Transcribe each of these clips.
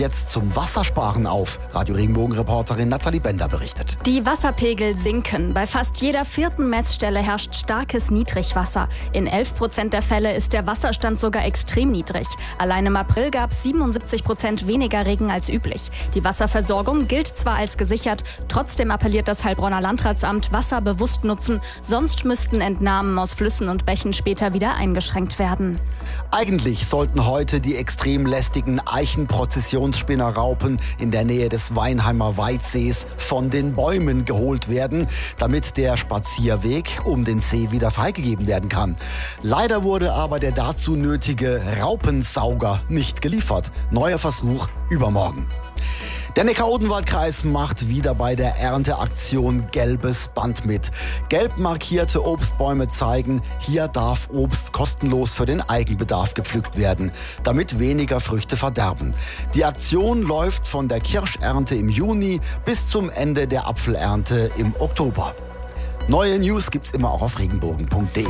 Jetzt zum Wassersparen auf. Radio Regenbogen-Reporterin Nathalie Bender berichtet. Die Wasserpegel sinken. Bei fast jeder 4. Messstelle herrscht starkes Niedrigwasser. In 11% der Fälle ist der Wasserstand sogar extrem niedrig. Allein im April gab es 77% weniger Regen als üblich. Die Wasserversorgung gilt zwar als gesichert, trotzdem appelliert das Heilbronner Landratsamt, Wasser bewusst nutzen, sonst müssten Entnahmen aus Flüssen und Bächen später wieder eingeschränkt werden. Eigentlich sollten heute die extrem lästigen Eichenprozessionsspinnerraupen in der Nähe des Weinheimer Weidsees von den Bäumen geholt werden, damit der Spazierweg um den See wieder freigegeben werden kann. Leider wurde aber der dazu nötige Raupensauger nicht geliefert. Neuer Versuch übermorgen. Der Neckar-Odenwald-Kreis macht wieder bei der Ernteaktion Gelbes Band mit. Gelb markierte Obstbäume zeigen, hier darf Obst kostenlos für den Eigenbedarf gepflückt werden, damit weniger Früchte verderben. Die Aktion läuft von der Kirschernte im Juni bis zum Ende der Apfelernte im Oktober. Neue News gibt's immer auch auf regenbogen.de.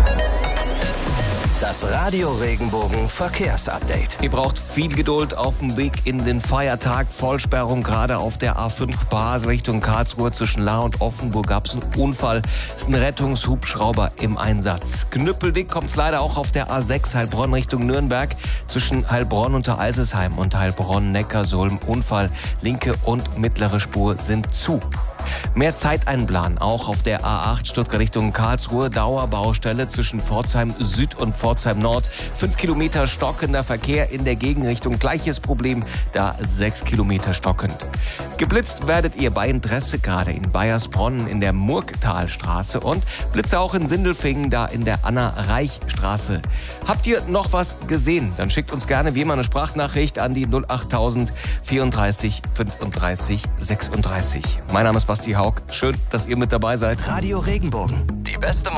Das Radio Regenbogen Verkehrsupdate. Ihr braucht viel Geduld auf dem Weg in den Feiertag. Vollsperrung gerade auf der A5 Basel Richtung Karlsruhe zwischen Lahr und Offenburg gab es einen Unfall. Es ist ein Rettungshubschrauber im Einsatz. Knüppeldick kommt es leider auch auf der A6 Heilbronn Richtung Nürnberg zwischen Heilbronn unter Alzesheim und Heilbronn-Neckarsulm. Unfall. Linke und mittlere Spur sind zu. Mehr Zeit einplanen, auch auf der A8 Stuttgart Richtung Karlsruhe. Dauerbaustelle zwischen Pforzheim Süd und Pforzheim Nord. 5 Kilometer stockender Verkehr in der Gegenrichtung. Gleiches Problem, da 6 Kilometer stockend. Geblitzt werdet ihr bei Interesse gerade in Bayersbronn in der Murgtalstraße und Blitze auch in Sindelfingen, da in der Anna-Reich-Straße. Habt ihr noch was gesehen? Dann schickt uns gerne wie immer eine Sprachnachricht an die 08000 34 35 36. Mein Name ist Basti Haug. Schön, dass ihr mit dabei seid. Radio Regenbogen. Die beste